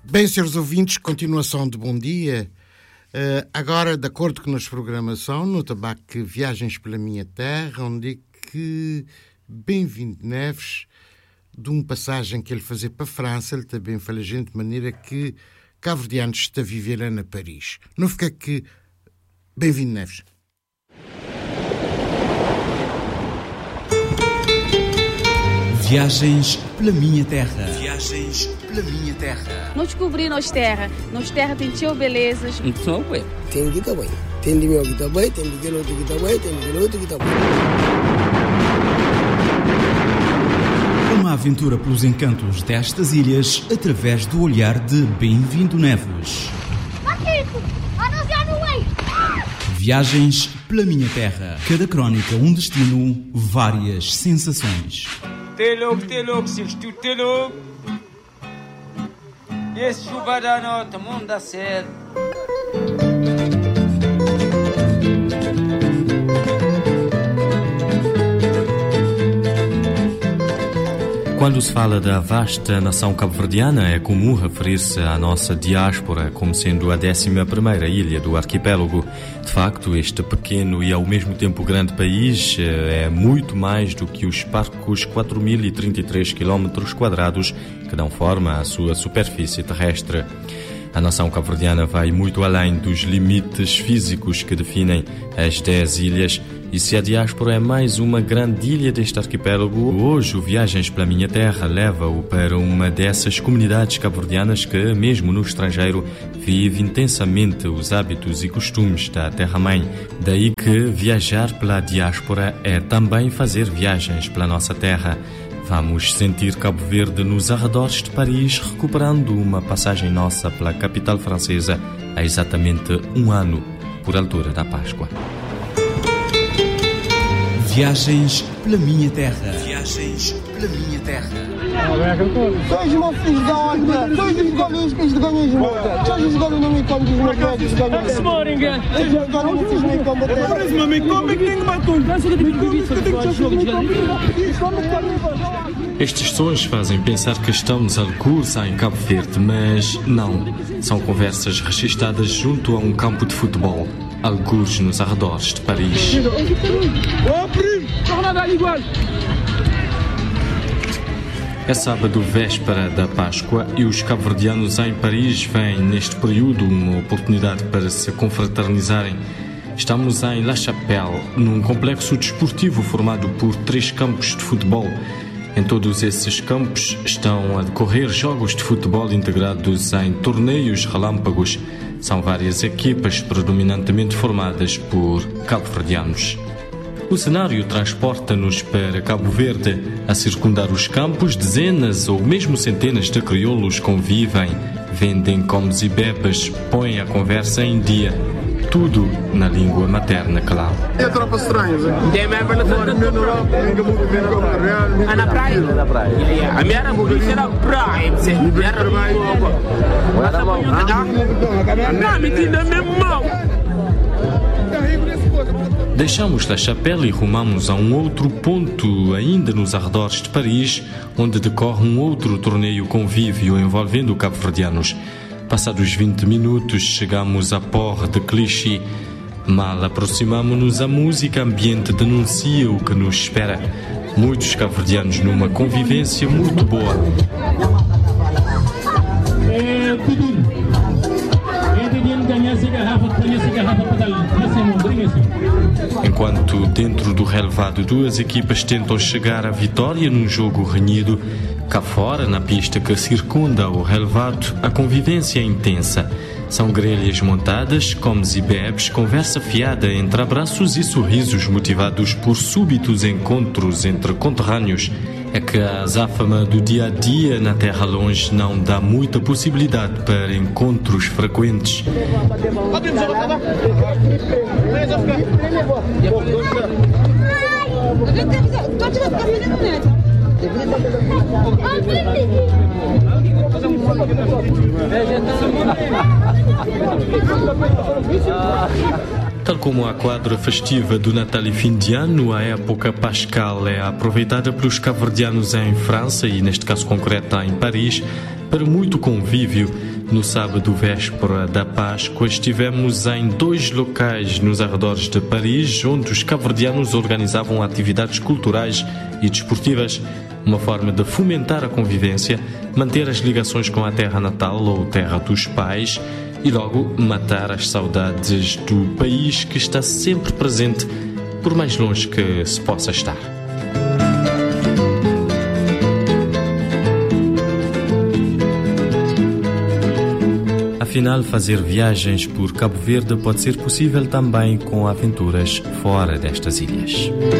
Bem, senhores ouvintes, continuação de bom dia. Agora, de acordo com a nossa programação, no Tabaco Viagens pela Minha Terra, onde é que Bem-vindo Neves, de uma passagem que ele fazer para a França, ele também fala gente de maneira que cabo-verdianos está a viver lá na Paris. Não fica que Bem-vindo Neves. Viagens pela minha terra. Viagens pela minha terra. Não descobri nos terra tem tio belezas. Então, ué. Tem que estar bem. Tem de meu que está bem, tem de que não tem que estar bem, tem de que não tem que estar bem. Uma aventura pelos encantos destas ilhas através do olhar de Bem-vindo Neves. Viagens pela minha terra. Cada crónica, um destino, várias sensações. Telok, sexto telok. Esse chuva da nota, mundo da sede. Quando se fala da vasta nação cabo-verdiana, é comum referir-se à nossa diáspora como sendo a 11ª ilha do arquipélago. De facto, este pequeno e ao mesmo tempo grande país é muito mais do que os parcos 4.033 km², que dão forma à sua superfície terrestre. A nação cabo-verdiana vai muito além dos limites físicos que definem as 10 ilhas. E se a diáspora é mais uma grande ilha deste arquipélago, hoje o Viagens pela Minha Terra leva-o para uma dessas comunidades cabo-verdianas que, mesmo no estrangeiro, vive intensamente os hábitos e costumes da terra-mãe. Daí que viajar pela diáspora é também fazer viagens pela nossa terra. Vamos sentir Cabo Verde nos arredores de Paris, recuperando uma passagem nossa pela capital francesa há exatamente um ano, por altura da Páscoa. Viagens pela minha terra. Viagens pela minha terra. Dois meus filhos da onda, dois dos galinhos que os galinhos montam. Já os galinhos não me comem dos meus velhos galinhos. Os galinhos não me comem. Mas me comem que tem que bater. Estes sons fazem pensar que estamos algures em Cabo Verde, mas não. São conversas registadas junto a um campo de futebol, algures nos arredores de Paris. É sábado, véspera da Páscoa, e os cabo-verdianos em Paris veem neste período uma oportunidade para se confraternizarem. Estamos em La Chapelle, num complexo desportivo formado por 3 campos de futebol. Em todos esses campos estão a decorrer jogos de futebol integrados em torneios relâmpagos. São várias equipas predominantemente formadas por cabo-verdianos. O cenário transporta-nos para Cabo Verde. A circundar os campos, dezenas ou mesmo centenas de crioulos convivem, vendem comes e bebes, põem a conversa em dia. Tudo na língua materna, claro. É tropa estranha, Zé. Tem mais para fora. É na praia? Na praia. A minha era bonita, era praia. Não, me tira mesmo mal. Deixamos La Chapelle e rumamos a um outro ponto, ainda nos arredores de Paris, onde decorre um outro torneio convívio envolvendo cabo-verdianos. Passados 20 minutos, chegamos a Port de Clichy. Mal aproximamo-nos, a música ambiente denuncia o que nos espera. Muitos cabo-verdianos numa convivência muito boa. Enquanto dentro do relevado 2 equipas tentam chegar à vitória num jogo renhido, cá fora, na pista que circunda o relevado, a convivência é intensa. São grelhas montadas, comes e bebes, conversa fiada entre abraços e sorrisos motivados por súbitos encontros entre conterrâneos. É que a azáfama do dia-a-dia na terra longe não dá muita possibilidade para encontros frequentes. Tal como a quadra festiva do Natal e fim de ano, a época pascal é aproveitada pelos cabo-verdianos em França e, neste caso concreto, em Paris, para muito convívio. No sábado, véspera da Páscoa, estivemos em 2 locais nos arredores de Paris, onde os cabo-verdianos organizavam atividades culturais e desportivas, uma forma de fomentar a convivência, manter as ligações com a terra natal ou terra dos pais e logo matar as saudades do país que está sempre presente, por mais longe que se possa estar. Afinal, fazer viagens por Cabo Verde pode ser possível também com aventuras fora destas ilhas.